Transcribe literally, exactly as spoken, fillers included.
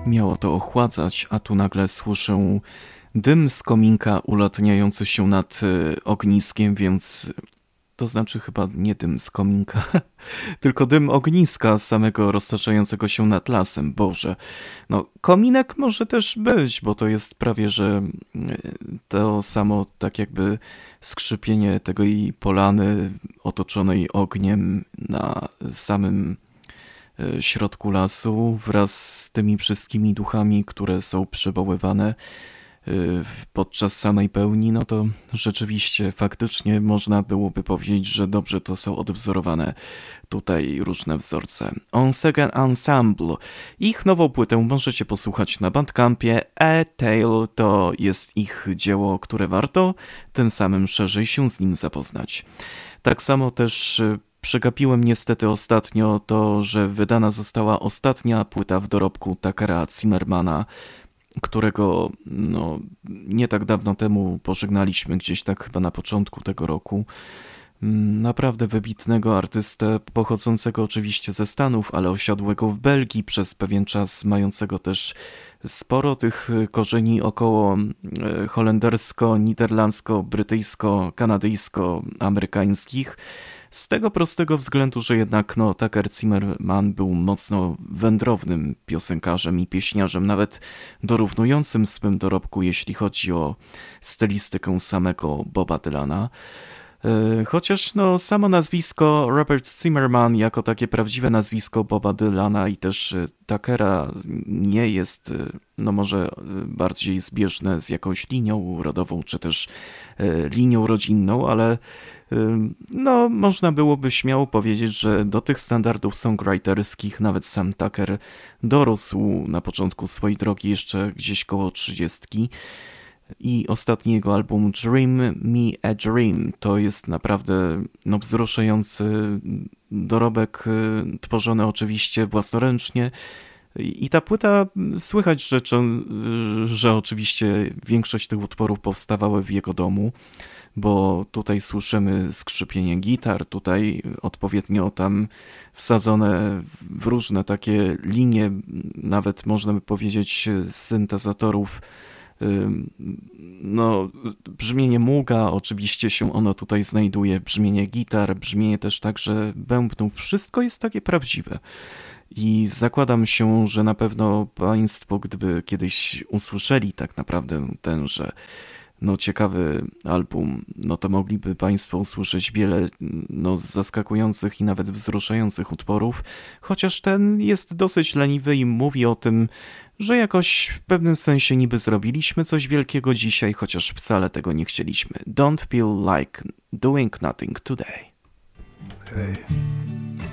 Miało to ochładzać, a tu nagle słyszę dym z kominka ulatniający się nad y, ogniskiem, więc to znaczy chyba nie dym z kominka, tylko dym ogniska samego roztaczającego się nad lasem. Boże, no kominek może też być, bo to jest prawie, że to samo tak jakby skrzypienie tej polany otoczonej ogniem na samym środku lasu wraz z tymi wszystkimi duchami, które są przywoływane podczas samej pełni, no to rzeczywiście, faktycznie można byłoby powiedzieć, że dobrze to są odwzorowane tutaj różne wzorce. On Second Ensemble. Ich nową płytę możecie posłuchać na Bandcampie. A Tale to jest ich dzieło, które warto tym samym szerzej się z nim zapoznać. Tak samo też przegapiłem niestety ostatnio to, że wydana została ostatnia płyta w dorobku Takera Zimmermana, którego no, nie tak dawno temu pożegnaliśmy, gdzieś tak chyba na początku tego roku. Naprawdę wybitnego artystę, pochodzącego oczywiście ze Stanów, ale osiadłego w Belgii przez pewien czas, mającego też sporo tych korzeni około holendersko, niderlandzko, brytyjsko, kanadyjsko, amerykańskich. Z tego prostego względu, że jednak no, Taker Zimmerman był mocno wędrownym piosenkarzem i pieśniarzem, nawet dorównującym w swym dorobku, jeśli chodzi o stylistykę samego Boba Dylana. Chociaż no, samo nazwisko Robert Zimmerman jako takie prawdziwe nazwisko Boba Dylana i też Takera nie jest no może bardziej zbieżne z jakąś linią rodową czy też linią rodzinną, ale no można byłoby śmiało powiedzieć, że do tych standardów songwriterskich nawet sam Taker dorósł na początku swojej drogi jeszcze gdzieś koło trzydziestki. I ostatni jego album Dream Me a Dream to jest naprawdę no, wzruszający dorobek, tworzony oczywiście własnoręcznie. I ta płyta, słychać rzeczą, że oczywiście większość tych utworów powstawały w jego domu, bo tutaj słyszymy skrzypienie gitar, tutaj odpowiednio tam wsadzone w różne takie linie, nawet można by powiedzieć z syntezatorów. No, brzmienie Muuga, oczywiście się ono tutaj znajduje, brzmienie gitar, brzmienie też także bębnów, wszystko jest takie prawdziwe. I zakładam się, że na pewno Państwo, gdyby kiedyś usłyszeli tak naprawdę tenże no, ciekawy album, no to mogliby Państwo usłyszeć wiele no, zaskakujących i nawet wzruszających utworów, chociaż ten jest dosyć leniwy i mówi o tym, że jakoś w pewnym sensie niby zrobiliśmy coś wielkiego dzisiaj, chociaż wcale tego nie chcieliśmy. Don't feel like doing nothing today. Hey.